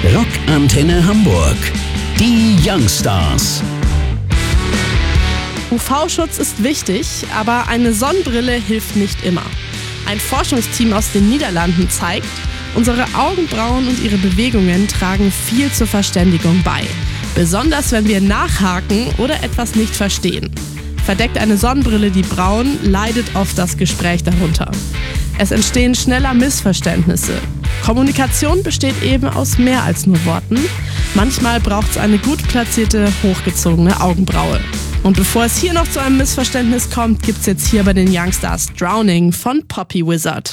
Rockantenne Hamburg. Die Youngstars. UV-Schutz ist wichtig, aber eine Sonnenbrille hilft nicht immer. Ein Forschungsteam aus den Niederlanden zeigt, unsere Augenbrauen und ihre Bewegungen tragen viel zur Verständigung bei. Besonders wenn wir nachhaken oder etwas nicht verstehen. Verdeckt eine Sonnenbrille die Brauen, leidet oft das Gespräch darunter. Es entstehen schneller Missverständnisse. Kommunikation besteht eben aus mehr als nur Worten. Manchmal braucht es eine gut platzierte, hochgezogene Augenbraue. Und bevor es hier noch zu einem Missverständnis kommt, gibt's jetzt hier bei den Youngstars Drowning von Poppy Wizard.